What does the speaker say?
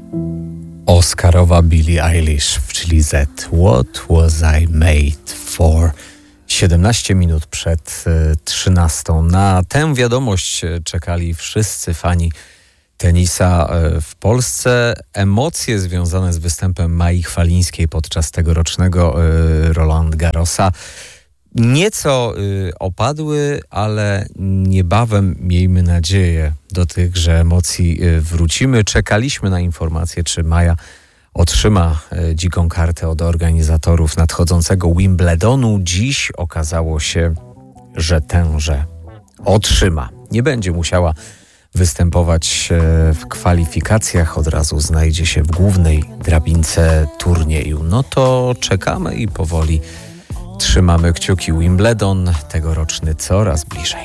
Oscarowa Billie Eilish, czyli Z. What was I made for? 17 minut przed 13. Na tę wiadomość czekali wszyscy fani tenisa w Polsce. Emocje związane z występem Mai Chwalińskiej podczas tegorocznego Roland Garrosa nieco opadły, ale niebawem, miejmy nadzieję, do tychże emocji wrócimy. Czekaliśmy na informację, czy Maja otrzyma dziką kartę od organizatorów nadchodzącego Wimbledonu. Dziś okazało się, że tęże otrzyma. Nie będzie musiała występować w kwalifikacjach, od razu znajdzie się w głównej drabince turnieju. No to czekamy i powoli trzymamy kciuki. Wimbledon tegoroczny coraz bliżej.